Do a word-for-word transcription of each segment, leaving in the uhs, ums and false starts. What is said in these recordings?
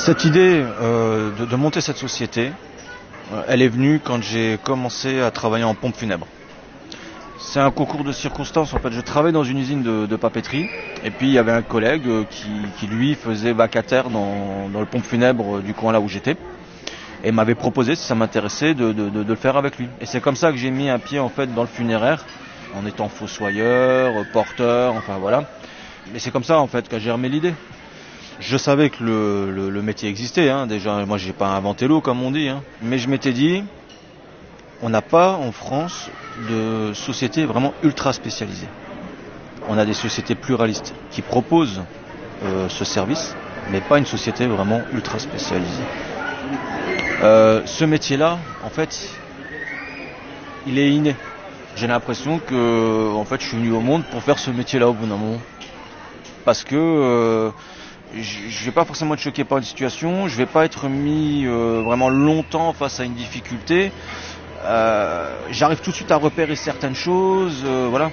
Cette idée euh, de, de monter cette société, euh, elle est venue quand j'ai commencé à travailler en pompe funèbre. C'est un concours de circonstances. En fait, je travaillais dans une usine de, de papeterie, et puis il y avait un collègue euh, qui, qui lui faisait vacataire dans, dans le pompe funèbre du coin là où j'étais, et m'avait proposé, si ça m'intéressait, de, de, de, de le faire avec lui. Et c'est comme ça que j'ai mis un pied en fait dans le funéraire, en étant fossoyeur, porteur, enfin voilà. Mais c'est comme ça en fait qu'a germé l'idée. Je savais que le, le, le métier existait, hein. Déjà, moi j'ai pas inventé l'eau comme on dit, hein. Mais je m'étais dit, on n'a pas en France de société vraiment ultra spécialisée. On a des sociétés pluralistes qui proposent euh, ce service, mais pas une société vraiment ultra spécialisée. Euh, ce métier-là, en fait, il est inné. J'ai l'impression que, en fait, je suis venu au monde pour faire ce métier-là au bout d'un moment, parce que euh, je vais pas forcément être choqué par une situation, je vais pas être mis euh, vraiment longtemps face à une difficulté. Euh, j'arrive tout de suite à repérer certaines choses, euh, voilà.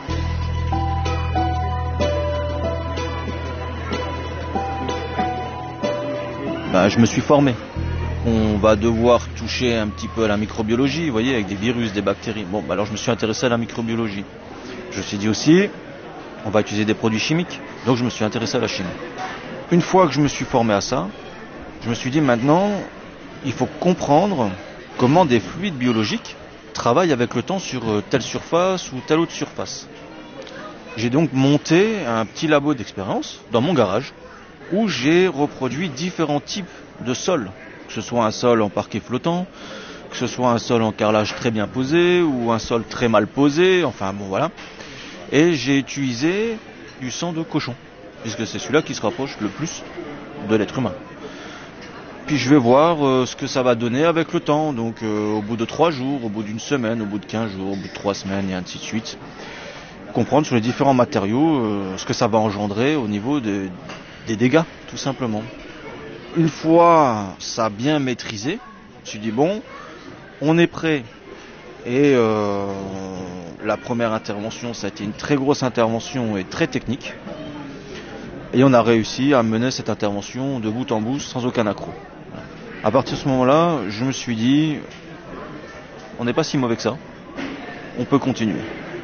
Ben, je me suis formé. On va devoir toucher un petit peu à la microbiologie, vous voyez, avec des virus, des bactéries. Bon, ben alors je me suis intéressé à la microbiologie. Je me suis dit aussi, on va utiliser des produits chimiques, donc je me suis intéressé à la chimie. Une fois que je me suis formé à ça, je me suis dit maintenant, il faut comprendre comment des fluides biologiques travaillent avec le temps sur telle surface ou telle autre surface. J'ai donc monté un petit labo d'expérience dans mon garage où j'ai reproduit différents types de sols, que ce soit un sol en parquet flottant, que ce soit un sol en carrelage très bien posé ou un sol très mal posé, enfin bon voilà. Et j'ai utilisé du sang de cochon, puisque c'est celui-là qui se rapproche le plus de l'être humain. Puis je vais voir euh, ce que ça va donner avec le temps, donc euh, au bout de trois jours, au bout d'une semaine, au bout de quinze jours, au bout de trois semaines et ainsi de suite. Comprendre sur les différents matériaux euh, ce que ça va engendrer au niveau de, des dégâts, tout simplement. Une fois ça bien maîtrisé, je me suis dit bon, on est prêt. Et euh, la première intervention, ça a été une très grosse intervention et très technique. Et on a réussi à mener cette intervention de bout en bout sans aucun accroc. À partir de ce moment-là, je me suis dit, on n'est pas si mauvais que ça, on peut continuer.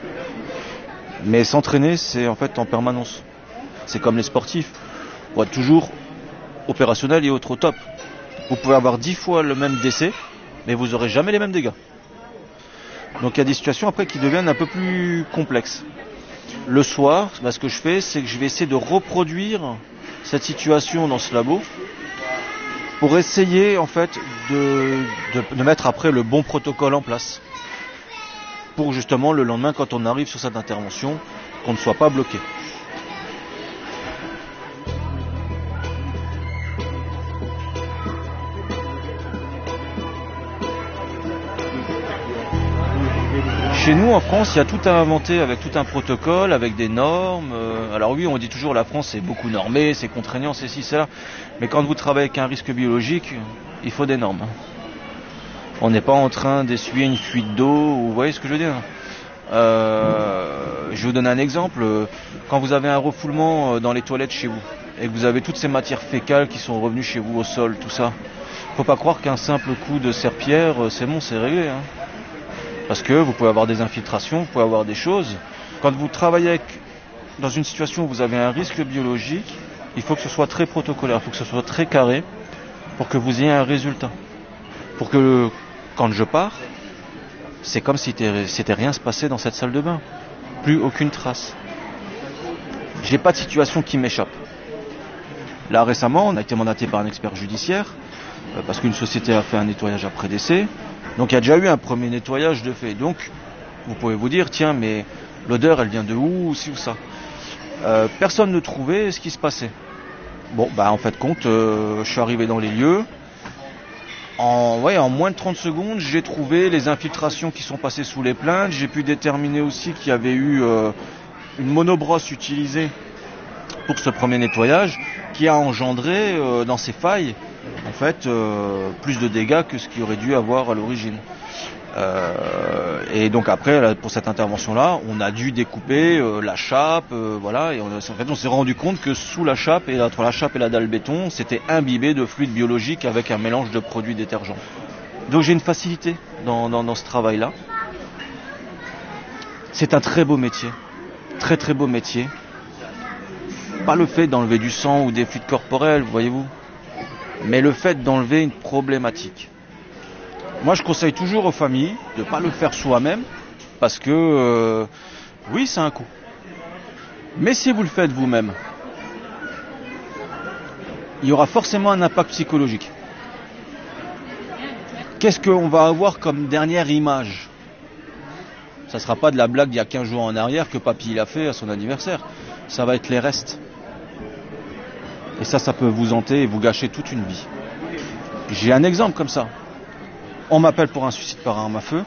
Mais s'entraîner, c'est en fait en permanence. C'est comme les sportifs, pour être toujours opérationnel et être au top. Vous pouvez avoir dix fois le même décès, mais vous n'aurez jamais les mêmes dégâts. Donc il y a des situations après qui deviennent un peu plus complexes. Le soir, bah, ce que je fais, c'est que je vais essayer de reproduire cette situation dans ce labo pour essayer en fait de, de, de mettre après le bon protocole en place. Pour justement le lendemain, quand on arrive sur cette intervention, qu'on ne soit pas bloqué. Chez nous, en France, il y a tout à inventer avec tout un protocole, avec des normes. Alors oui, on dit toujours la France c'est beaucoup normé, c'est contraignant, c'est ci, c'est là. Mais quand vous travaillez avec un risque biologique, il faut des normes. On n'est pas en train d'essuyer une fuite d'eau, vous voyez ce que je veux dire. euh, Je vais vous donner un exemple. Quand vous avez un refoulement dans les toilettes chez vous, et que vous avez toutes ces matières fécales qui sont revenues chez vous au sol, tout ça, faut pas croire qu'un simple coup de serpillière, c'est bon, c'est réglé, hein. Parce que vous pouvez avoir des infiltrations, vous pouvez avoir des choses. Quand vous travaillez avec, dans une situation où vous avez un risque biologique, il faut que ce soit très protocolaire, il faut que ce soit très carré pour que vous ayez un résultat. Pour que quand je pars, c'est comme si c'était rien se passait dans cette salle de bain. Plus aucune trace. J'ai pas de situation qui m'échappe. Là récemment, on a été mandaté par un expert judiciaire euh, parce qu'une société a fait un nettoyage après décès. Donc il y a déjà eu un premier nettoyage de fait. Donc vous pouvez vous dire, tiens, mais l'odeur elle vient de où, ci ou ça. Euh, personne ne trouvait ce qui se passait. Bon, bah en fait compte, euh, je suis arrivé dans les lieux. En, ouais, en moins de trente secondes, j'ai trouvé les infiltrations qui sont passées sous les plaintes. J'ai pu déterminer aussi qu'il y avait eu euh, une monobrosse utilisée pour ce premier nettoyage qui a engendré euh, dans ces failles en fait euh, plus de dégâts que ce qu'il aurait dû avoir à l'origine. Euh, et donc après, là, pour cette intervention-là, on a dû découper euh, la chape, euh, voilà, et on, en fait, on s'est rendu compte que sous la chape et entre la chape et la dalle béton, c'était imbibé de fluide biologique avec un mélange de produits détergents. Donc j'ai une facilité dans, dans, dans ce travail-là. C'est un très beau métier, très très beau métier. Pas le fait d'enlever du sang ou des fluides corporels, voyez-vous, mais le fait d'enlever une problématique. Moi, je conseille toujours aux familles de ne pas le faire soi-même, parce que, euh, oui, c'est un coût. Mais si vous le faites vous-même, il y aura forcément un impact psychologique. Qu'est-ce qu'on va avoir comme dernière image ? Ça ne sera pas de la blague d'il y a quinze jours en arrière que papy il a fait à son anniversaire. Ça va être les restes. Et ça, ça peut vous hanter et vous gâcher toute une vie. J'ai un exemple comme ça. On m'appelle pour un suicide par arme à feu.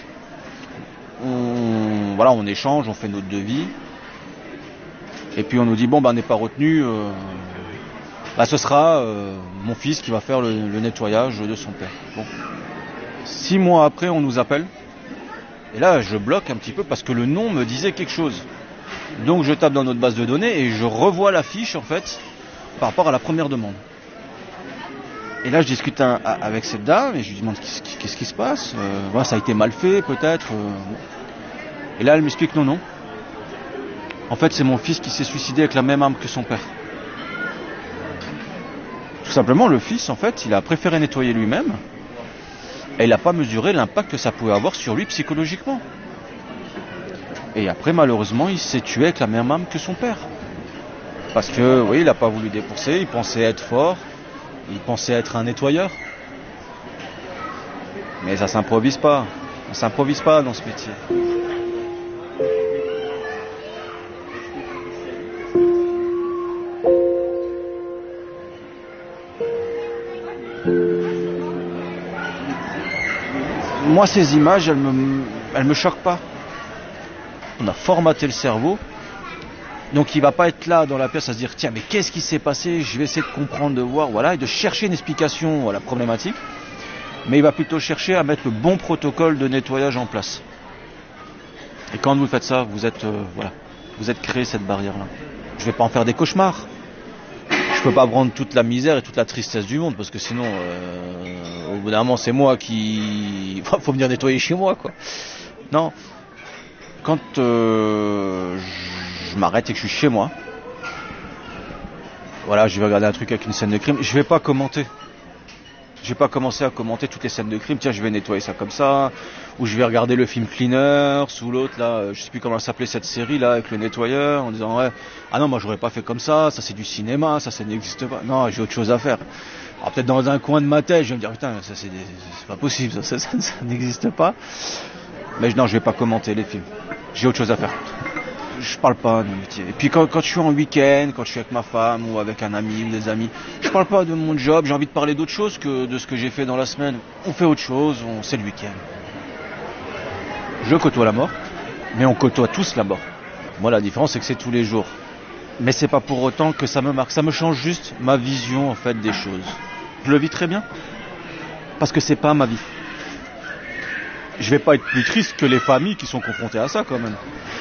On, voilà, on échange, on fait notre devis. Et puis on nous dit, bon, ben, on n'est pas retenu. Euh, bah, ce sera euh, mon fils qui va faire le, le nettoyage de son père. Bon. Six mois après, on nous appelle. Et là, je bloque un petit peu parce que le nom me disait quelque chose. Donc je tape dans notre base de données et je revois la fiche, en fait, par rapport à la première demande. Et là, je discute un, avec cette dame et je lui demande qu'est-ce qui, qu'est-ce qui se passe. Euh, voilà, ça a été mal fait, peut-être. Euh, et là, elle m'explique non, non. En fait, c'est mon fils qui s'est suicidé avec la même arme que son père. Tout simplement, le fils, en fait, il a préféré nettoyer lui-même et il n'a pas mesuré l'impact que ça pouvait avoir sur lui psychologiquement. Et après, malheureusement, il s'est tué avec la même arme que son père. Parce que, oui, il n'a pas voulu dépenser, il pensait être fort. Il pensait être un nettoyeur. Mais ça s'improvise pas. On s'improvise pas dans ce métier. Moi, ces images, elles me, elles me choquent pas. On a formaté le cerveau. Donc il va pas être là dans la pièce à se dire tiens mais qu'est-ce qui s'est passé, je vais essayer de comprendre, de voir, voilà, et de chercher une explication à la problématique. Mais il va plutôt chercher à mettre le bon protocole de nettoyage en place. Et quand vous faites ça, vous êtes euh, voilà, vous êtes créé cette barrière-là. Je vais pas en faire des cauchemars. Je peux pas prendre toute la misère et toute la tristesse du monde parce que sinon, euh, au bout d'un moment, c'est moi qui, faut venir nettoyer chez moi quoi. Non. Quand euh, je m'arrête et que je suis chez moi, voilà, je vais regarder un truc avec une scène de crime, je vais pas commenter. Je vais pas commencer à commenter toutes les scènes de crime, tiens, je vais nettoyer ça comme ça, ou je vais regarder le film Cleaners, ou l'autre, là, je sais plus comment s'appelait cette série, là, avec le nettoyeur, en disant, ouais, ah non, moi, j'aurais pas fait comme ça, ça c'est du cinéma, ça, ça n'existe pas. Non, j'ai autre chose à faire. Alors, peut-être dans un coin de ma tête, je vais me dire, putain, ça c'est, des... c'est pas possible, ça, ça, ça, ça n'existe pas. Mais non, je vais pas commenter les films. J'ai autre chose à faire. Je parle pas de mon métier. Et puis quand, quand je suis en week-end, quand je suis avec ma femme ou avec un ami ou des amis, je parle pas de mon job, j'ai envie de parler d'autre chose que de ce que j'ai fait dans la semaine. On fait autre chose, on c'est le week-end. Je côtoie la mort, mais on côtoie tous la mort. Moi la différence c'est que c'est tous les jours. Mais c'est pas pour autant que ça me marque, ça me change juste ma vision en fait des choses. Je le vis très bien, parce que c'est pas ma vie. Je vais pas être plus triste que les familles qui sont confrontées à ça quand même.